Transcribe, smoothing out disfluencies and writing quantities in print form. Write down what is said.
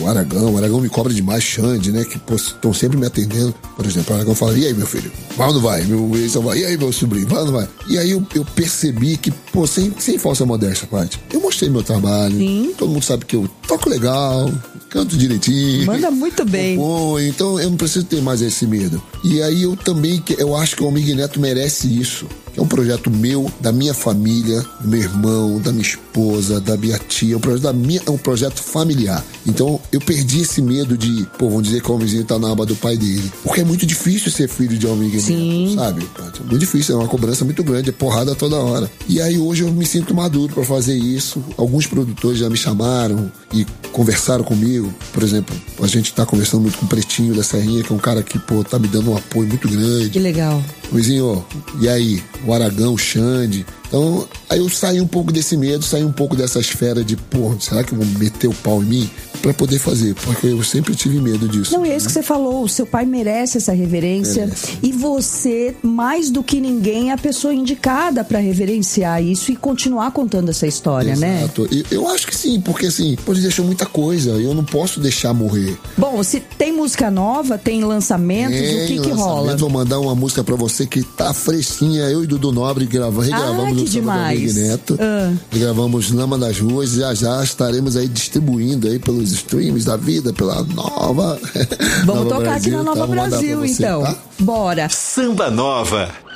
O Aragão me cobra demais, Xande, né? Que estão sempre me atendendo. Por exemplo, o Aragão fala, e aí, meu filho? Vai ou não vai? E aí, meu sobrinho? Vai ou não vai? E aí eu percebi que, sem falsa modéstia, Paty, eu mostrei meu trabalho. Sim. Todo mundo sabe que eu toco legal, canto direitinho. Manda muito bem. Compõe, então eu não preciso ter mais esse medo. E aí eu acho que o Almir Neto merece isso. É um projeto meu, da minha família, do meu irmão, da minha esposa, da minha tia. É um projeto familiar. Então eu perdi esse medo de, vamos dizer que o Almirzinho tá na aba do pai dele. Porque é muito difícil ser filho de Almir Neto, sabe? É muito difícil, é uma cobrança muito grande, é porrada toda hora. E aí hoje eu me sinto maduro pra fazer isso. Alguns produtores já me chamaram e conversaram comigo. Por exemplo, a gente tá conversando muito com o Pretinho da Serrinha, que é um cara que, tá me dando um apoio muito grande. Que legal. Luizinho, e aí? O Aragão, o Xande. Então, aí eu saí um pouco desse medo, saí um pouco dessa esfera de, será que vão meter o pau em mim? Pra poder fazer, porque eu sempre tive medo disso. Não, e é isso que você falou, o seu pai merece essa reverência. E você, mais do que ninguém, é a pessoa indicada pra reverenciar isso e continuar contando essa história, né? Exato. Eu acho que sim, porque assim, ele deixou muita coisa, eu não posso deixar morrer. Bom, se tem música nova, tem lançamentos, o que rola? Vou mandar uma música pra você que tá fresquinha, eu e Dudu Nobre regravamos que demais. Neto, regravamos Lama das Ruas, já estaremos aí distribuindo aí pelos streams da vida, pela Nova. Vamos tocar Brasil, aqui na Nova Brasil, então. Tá? Bora. Samba Nova.